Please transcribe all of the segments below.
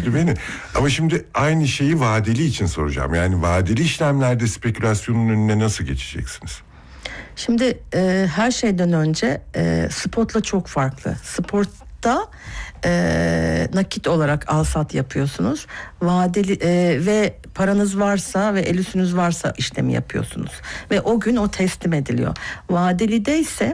düşündürdü beni. Ama şimdi aynı şeyi vadeli için soracağım. Yani vadeli işlemlerde spekülasyonun önüne nasıl geçeceksiniz? Şimdi her şeyden önce spotla çok farklı. Sportta nakit olarak al sat yapıyorsunuz. Vadeli ve paranız varsa ve el üstünüz varsa işlemi yapıyorsunuz. Ve o gün o teslim ediliyor. Vadelide ise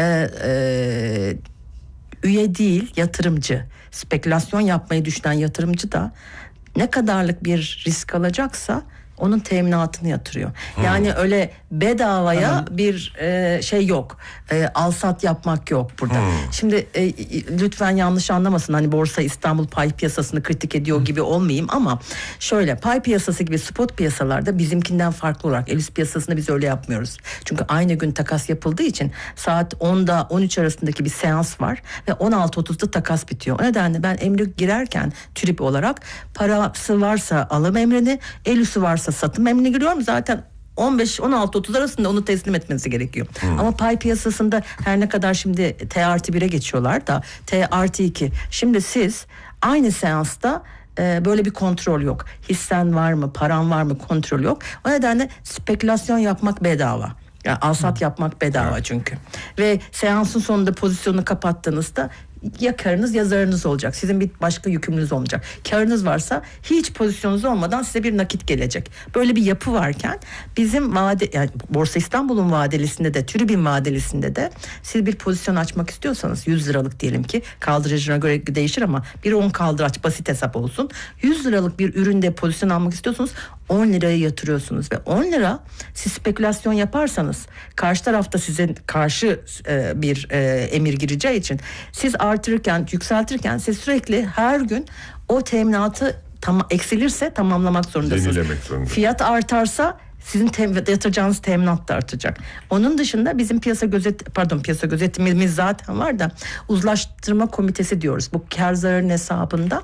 üye değil, yatırımcı. Spekülasyon yapmayı düşünen yatırımcı da ne kadarlık bir risk alacaksa onun teminatını yatırıyor. Yani öyle bedavaya bir şey yok. Al sat yapmak yok burada. Şimdi lütfen yanlış anlamasın. Hani Borsa İstanbul pay piyasasını kritik ediyor gibi olmayayım ama şöyle, pay piyasası gibi spot piyasalarda bizimkinden farklı olarak el üst piyasasında biz öyle yapmıyoruz. Çünkü aynı gün takas yapıldığı için saat 10'da 13 arasındaki bir seans var ve 16.30'da takas bitiyor. O nedenle ben emri girerken trip olarak parası varsa alım emrini, el üstü varsa satım emrine giriyorum. Zaten 15-16-30 arasında onu teslim etmesi gerekiyor. Ama pay piyasasında her ne kadar şimdi T+1'e geçiyorlar da T+2. Şimdi siz aynı seansta böyle bir kontrol yok. Hissen var mı, paran var mı kontrol yok. O nedenle spekülasyon yapmak bedava. Yani alsat yapmak bedava çünkü. Ve seansın sonunda pozisyonu kapattığınızda ya karınız ya zararınız olacak. Sizin bir başka yükümlülüğünüz olmayacak. Karınız varsa hiç pozisyonunuz olmadan size bir nakit gelecek. Böyle bir yapı varken bizim yani Borsa İstanbul'un vadelisinde de, Tribün vadelisinde de siz bir pozisyon açmak istiyorsanız 100 liralık diyelim ki, kaldıracına göre değişir ama bir 10 kaldıraç basit hesap olsun. 100 liralık bir üründe pozisyon almak istiyorsanız 10 liraya yatırıyorsunuz ve 10 lira siz spekülasyon yaparsanız karşı tarafta size karşı bir emir gireceği için siz artırırken, yükseltirken siz sürekli her gün o teminatı eksilirse tamamlamak zorundasınız. Yenilemek zorundasınız. Fiyat artarsa sizin yatıracağınız teminat da artacak. Onun dışında bizim piyasa gözetimimiz zaten var da uzlaştırma komitesi diyoruz. Bu kar zararın hesabında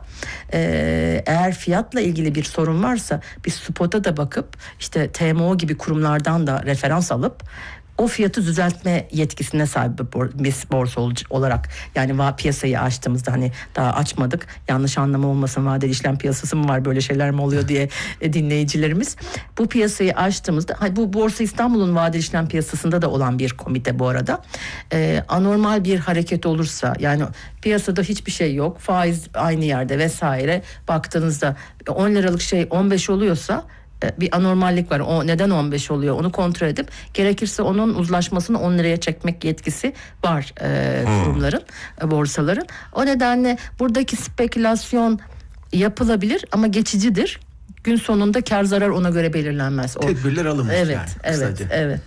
eğer fiyatla ilgili bir sorun varsa biz spot'a da bakıp işte TMO gibi kurumlardan da referans alıp o fiyatı düzeltme yetkisine sahip biz borsa olarak, yani piyasayı açtığımızda, hani daha açmadık, yanlış anlama olmasın, vadeli işlem piyasası mı var, böyle şeyler mi oluyor diye dinleyicilerimiz, bu piyasayı açtığımızda, bu Borsa İstanbul'un vadeli işlem piyasasında da olan bir komite bu arada, anormal bir hareket olursa, yani piyasada hiçbir şey yok, faiz aynı yerde vesaire, baktığınızda 10 liralık şey 15 oluyorsa bir anormallik var. O neden 15 oluyor? Onu kontrol edip gerekirse onun uzlaşmasını 10 liraya çekmek yetkisi var kurumların, borsaların. O nedenle buradaki spekülasyon yapılabilir ama geçicidir. Gün sonunda kar zarar ona göre belirlenmez. Tedbirler alınmış Evet.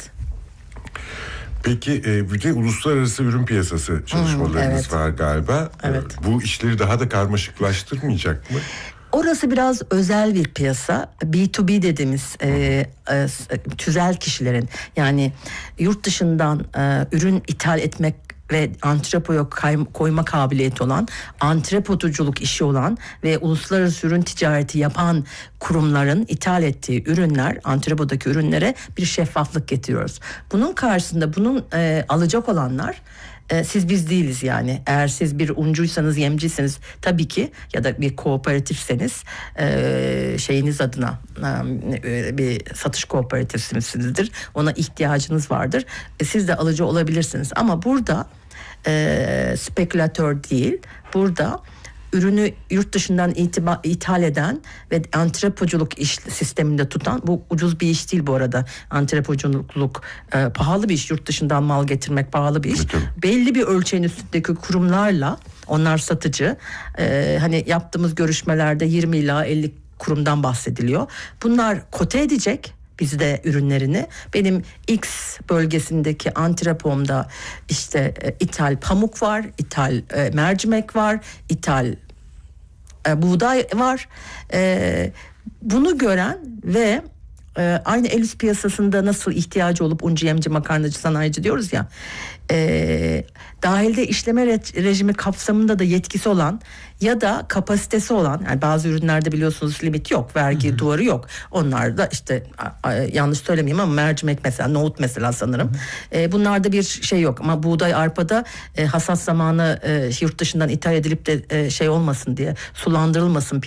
Peki bir de uluslararası ürün piyasası çalışmalarınız var galiba. Evet. Bu işleri daha da karmaşıklaştırmayacak mı? Orası biraz özel bir piyasa. B2B dediğimiz tüzel kişilerin, yani yurt dışından ürün ithal etmek ve antrepoya koyma kabiliyeti olan, antrepotuculuk işi olan ve uluslararası ürün ticareti yapan kurumların ithal ettiği ürünler, antrepodaki ürünlere bir şeffaflık getiriyoruz. Bunun karşısında alacak olanlar, siz biz değiliz yani. Eğer siz bir uncuysanız, yemciyseniz tabii ki, ya da bir kooperatifseniz şeyiniz adına bir satış kooperatifsinizdir. Ona ihtiyacınız vardır. Siz de alıcı olabilirsiniz. Ama burada spekülatör değil. Burada ürünü yurt dışından ithal eden ve antrepoculuk sisteminde tutan, bu ucuz bir iş değil bu arada. Antrepoculuk pahalı bir iş. Yurt dışından mal getirmek pahalı bir iş. Belli bir ölçeğin üstündeki kurumlarla, onlar satıcı. Hani yaptığımız görüşmelerde 20 ila 50 kurumdan bahsediliyor. Bunlar kote edecek bizde ürünlerini. Benim X bölgesindeki antrepomda işte ithal pamuk var, ithal mercimek var, ithal buğday var. Bunu gören ve aynı el üst piyasasında nasıl ihtiyacı olup uncu, yemci, makarnacı, sanayici diyoruz ya, dahilde işleme rejimi kapsamında da yetkisi olan ya da kapasitesi olan, yani bazı ürünlerde biliyorsunuz limit yok, vergi duvarı yok. Onlar da işte yanlış söylemeyeyim ama mercimek mesela, nohut mesela sanırım. Bunlarda bir şey yok ama buğday, arpada hasat zamanı yurt dışından ithal edilip de şey olmasın diye, sulandırılmasın